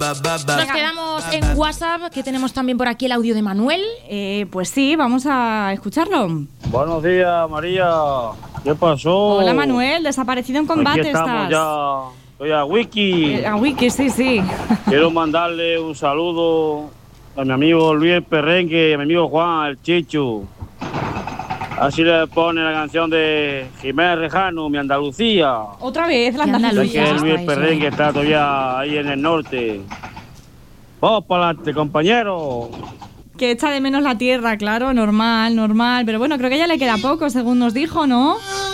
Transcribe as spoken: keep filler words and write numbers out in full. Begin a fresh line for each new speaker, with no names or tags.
Nos quedamos en WhatsApp, que tenemos también por aquí el audio de Manuel.
Eh, pues sí, vamos a escucharlo.
Buenos días, María. ¿Qué pasó?
Hola, Manuel, desaparecido en combate
Aquí estamos
estás.
ya. Soy a Wiki.
Eh, a Wiki, sí, sí.
Quiero mandarle un saludo a mi amigo Luis Perrenque y a mi amigo Juan, el Chichu. Así le pone la canción de Jiménez Rejano, Mi Andalucía.
Otra vez, la
Qué
Andalucía.
Que Luis
estáis,
Perrenque
eh.
está todavía ahí en el norte. Vamos para adelante, compañero.
Que echa de menos la tierra, claro, normal, normal. Pero bueno, creo que ya le queda poco, según nos dijo, ¿no?